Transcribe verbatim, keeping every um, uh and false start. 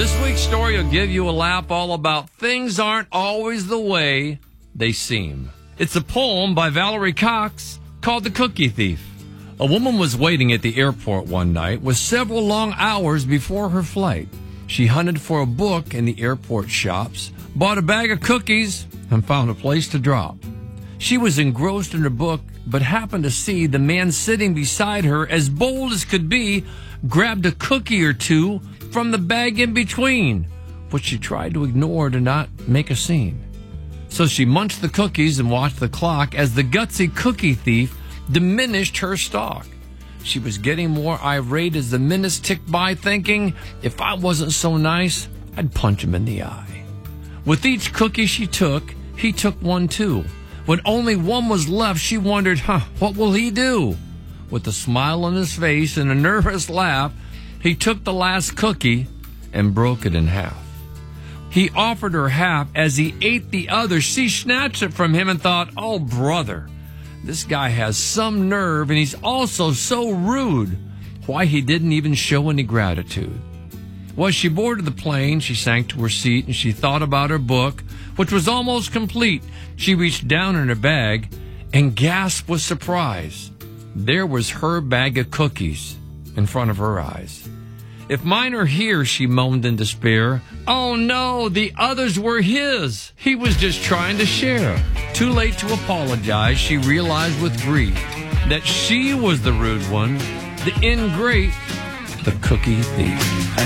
This week's story will give you a laugh all about things aren't always the way they seem. It's a poem by Valerie Cox called The Cookie Thief. A woman was waiting at the airport one night with several long hours before her flight. She hunted for a book in the airport shops, bought a bag of cookies, and found a place to drop. She was engrossed in her book, but happened to see the man sitting beside her, as bold as could be, grabbed a cookie or two from the bag in between, which she tried to ignore to not make a scene. So she munched the cookies and watched the clock as the gutsy cookie thief diminished her stock. She was getting more irate as the minutes ticked by, thinking, if I wasn't so nice, I'd punch him in the eye. With each cookie she took, he took one too. When only one was left, she wondered, huh, what will he do? With a smile on his face and a nervous laugh, he took the last cookie and broke it in half. He offered her half. As he ate the other, she snatched it from him and thought, oh, brother, this guy has some nerve, and he's also so rude. Why, he didn't even show any gratitude. Well, as she boarded the plane, she sank to her seat, and she thought about her book, which was almost complete. She reached down in her bag and gasped with surprise. There was her bag of cookies in front of her eyes. If mine are here, she moaned in despair. Oh no, the others were his. He was just trying to share. Too late to apologize, she realized with grief that she was the rude one, the ingrate, the cookie thief.